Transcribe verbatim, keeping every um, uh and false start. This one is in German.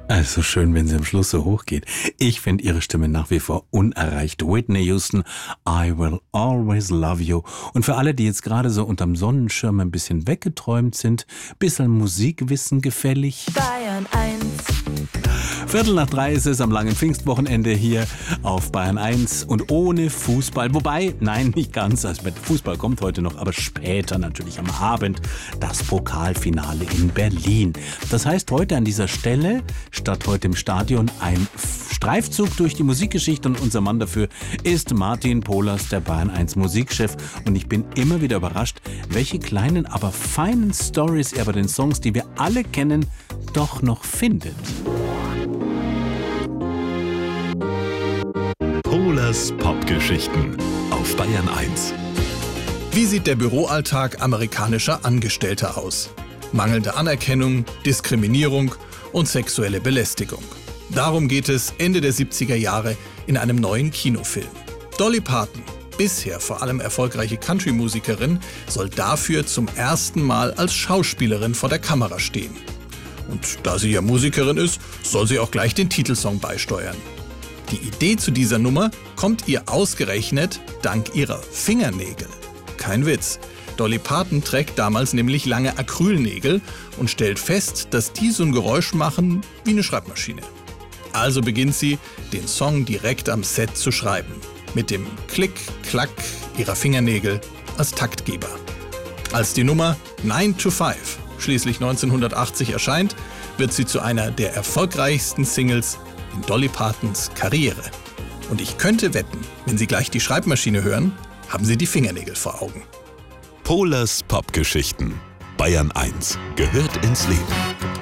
Also schön, wenn sie am Schluss so hoch geht. Ich finde ihre Stimme nach wie vor unerreicht. Whitney Houston, I Will Always Love You. Und für alle, die jetzt gerade so unterm Sonnenschirm ein bisschen weggeträumt sind, bisschen Musikwissen gefällig. Bayern eins. Viertel nach drei ist es am langen Pfingstwochenende hier auf Bayern eins und ohne Fußball. Wobei, nein, nicht ganz, also Fußball kommt heute noch, aber später natürlich am Abend das Pokalfinale in Berlin. Das heißt, heute an dieser Stelle, statt heute im Stadion, ein Streifzug durch die Musikgeschichte und unser Mann dafür ist Martin Pohlers, der Bayern eins Musikchef. Und ich bin immer wieder überrascht, welche kleinen, aber feinen Stories er bei den Songs, die wir alle kennen, doch noch findet. Pohlers Popgeschichten auf Bayern eins. Wie sieht der Büroalltag amerikanischer Angestellter aus? Mangelnde Anerkennung, Diskriminierung und sexuelle Belästigung. Darum geht es Ende der siebziger Jahre in einem neuen Kinofilm. Dolly Parton, bisher vor allem erfolgreiche Country-Musikerin, soll dafür zum ersten Mal als Schauspielerin vor der Kamera stehen. Und da sie ja Musikerin ist, soll sie auch gleich den Titelsong beisteuern. Die Idee zu dieser Nummer kommt ihr ausgerechnet dank ihrer Fingernägel. Kein Witz. Dolly Parton trägt damals nämlich lange Acrylnägel und stellt fest, dass die so ein Geräusch machen wie eine Schreibmaschine. Also beginnt sie, den Song direkt am Set zu schreiben. Mit dem Klick, Klack ihrer Fingernägel als Taktgeber. Als die Nummer nine to five schließlich neunzehnhundertachtzig erscheint, wird sie zu einer der erfolgreichsten Singles in Dolly Partons Karriere. Und ich könnte wetten, wenn Sie gleich die Schreibmaschine hören, haben Sie die Fingernägel vor Augen. Pohlers Popgeschichten. Bayern eins gehört ins Leben.